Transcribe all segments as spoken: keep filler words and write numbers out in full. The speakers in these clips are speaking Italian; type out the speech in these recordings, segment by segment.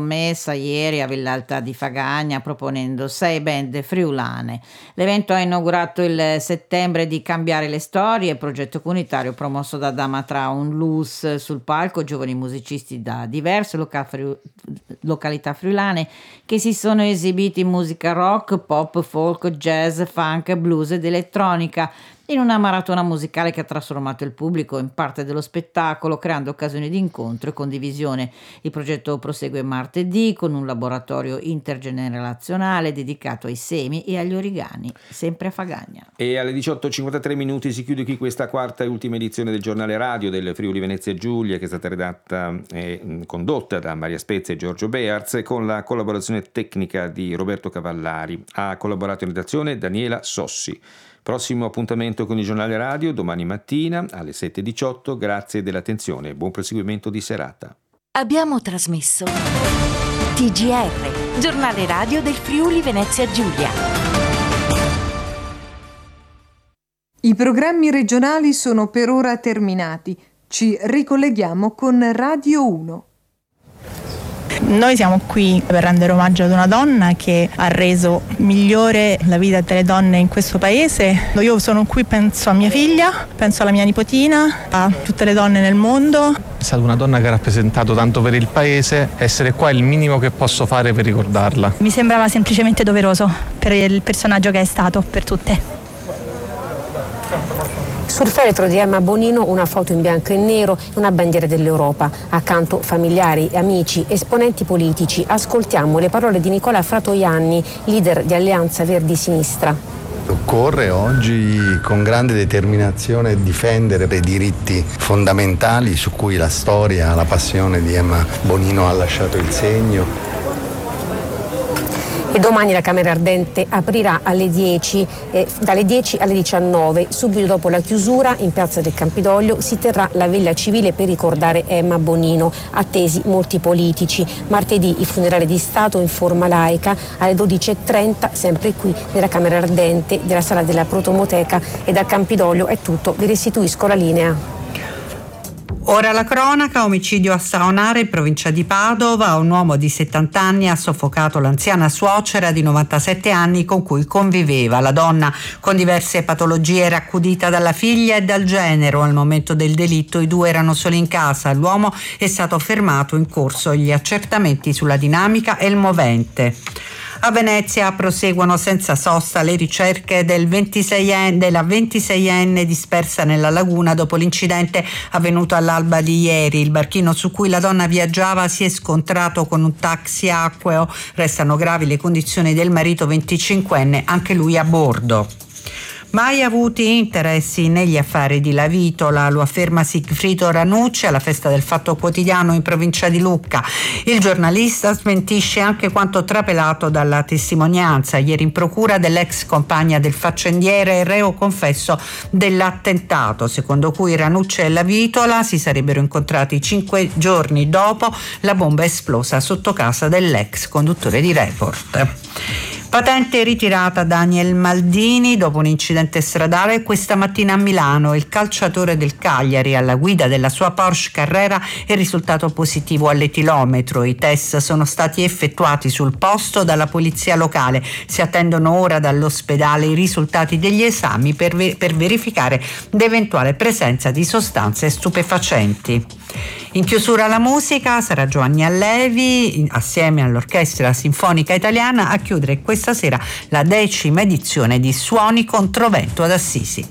commessa ieri a Villalta di Fagagna proponendo sei band friulane. L'evento ha inaugurato il settembre di Cambiare le storie, progetto comunitario promosso da Damatra Onlus. Sul palco giovani musicisti da diverse loca- friu- località friulane che si sono esibiti in musica rock, pop, folk, jazz, funk, blues ed elettronica, in una maratona musicale che ha trasformato il pubblico in parte dello spettacolo, creando occasioni di incontro e condivisione. Il progetto prosegue martedì con un laboratorio intergenerazionale dedicato ai semi e agli origami, sempre a Fagagna. E alle diciotto e cinquantatré minuti si chiude qui questa quarta e ultima edizione del giornale radio del Friuli Venezia Giulia, che è stata redatta e condotta da Maria Spezia e Giorgio Bearz, con la collaborazione tecnica di Roberto Cavallari. Ha collaborato in redazione Daniela Sossi. Prossimo appuntamento con il giornale radio domani mattina alle sette e diciotto. Grazie dell'attenzione e buon proseguimento di serata. Abbiamo trasmesso T G R, giornale radio del Friuli Venezia Giulia. I programmi regionali sono per ora terminati. Ci ricolleghiamo con Radio uno. Noi siamo qui per rendere omaggio ad una donna che ha reso migliore la vita delle donne in questo paese. Io sono qui, penso a mia figlia, penso alla mia nipotina, a tutte le donne nel mondo. È stata una donna che ha rappresentato tanto per il paese, essere qua è il minimo che posso fare per ricordarla. Mi sembrava semplicemente doveroso per il personaggio che è stato per tutte. Sul feretro di Emma Bonino una foto in bianco e nero e una bandiera dell'Europa. Accanto familiari, amici, esponenti politici. Ascoltiamo le parole di Nicola Fratoianni, leader di Alleanza Verdi Sinistra. Occorre oggi con grande determinazione difendere i diritti fondamentali su cui la storia, la passione di Emma Bonino ha lasciato il segno. E domani la Camera Ardente aprirà alle dieci, eh, dalle dieci alle diciannove. Subito dopo la chiusura, in piazza del Campidoglio, si terrà la veglia civile per ricordare Emma Bonino. Attesi molti politici. Martedì i funerali di Stato in forma laica alle dodici e trenta, sempre qui nella Camera Ardente della Sala della Protomoteca. E dal Campidoglio è tutto, vi restituisco la linea. Ora la cronaca, omicidio a Saonara in provincia di Padova. Un uomo di settanta anni ha soffocato l'anziana suocera di novantasette anni con cui conviveva. La donna, con diverse patologie, era accudita dalla figlia e dal genero. Al momento del delitto i due erano soli in casa. L'uomo è stato fermato, in corso gli accertamenti sulla dinamica e il movente. A Venezia proseguono senza sosta le ricerche del ventiseienne, della ventiseienne dispersa nella laguna dopo l'incidente avvenuto all'alba di ieri. Il barchino su cui la donna viaggiava si è scontrato con un taxi acqueo. Restano gravi le condizioni del marito venticinquenne, anche lui a bordo. Mai avuti interessi negli affari di Lavitola, lo afferma Sigfrido Ranucci alla festa del Fatto Quotidiano in provincia di Lucca. Il giornalista smentisce anche quanto trapelato dalla testimonianza ieri in procura dell'ex compagna del faccendiere e reo confesso dell'attentato, secondo cui Ranucci e Lavitola si sarebbero incontrati cinque giorni dopo la bomba esplosa sotto casa dell'ex conduttore di Report. Patente ritirata Daniel Maldini dopo un incidente stradale questa mattina a Milano. Il calciatore del Cagliari, alla guida della sua Porsche Carrera, è risultato positivo all'etilometro. I test sono stati effettuati sul posto dalla polizia locale. Si attendono ora dall'ospedale i risultati degli esami per, ver- per verificare l'eventuale presenza di sostanze stupefacenti. In chiusura la musica sarà Giovanni Allevi assieme all'Orchestra Sinfonica Italiana a chiudere questa sera la decima edizione di Suoni Controvento ad Assisi.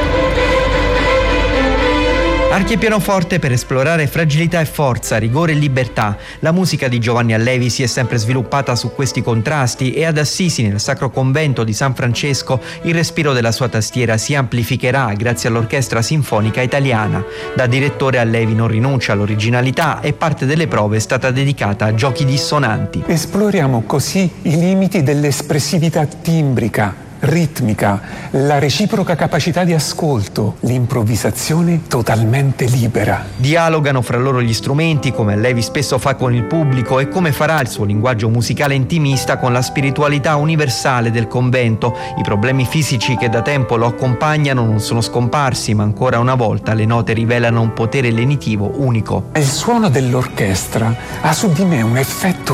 Archi e pianoforte per esplorare fragilità e forza, rigore e libertà. La musica di Giovanni Allevi si è sempre sviluppata su questi contrasti e ad Assisi, nel Sacro Convento di San Francesco, il respiro della sua tastiera si amplificherà grazie all'Orchestra Sinfonica Italiana. Da direttore Allevi non rinuncia all'originalità e parte delle prove è stata dedicata a giochi dissonanti. Esploriamo così i limiti dell'espressività timbrica, ritmica, la reciproca capacità di ascolto, l'improvvisazione totalmente libera. Dialogano fra loro gli strumenti, come Allevi spesso fa con il pubblico, e come farà il suo linguaggio musicale intimista con la spiritualità universale del convento. I problemi fisici che da tempo lo accompagnano non sono scomparsi, ma ancora una volta le note rivelano un potere lenitivo unico. Il suono dell'orchestra ha su di me un effetto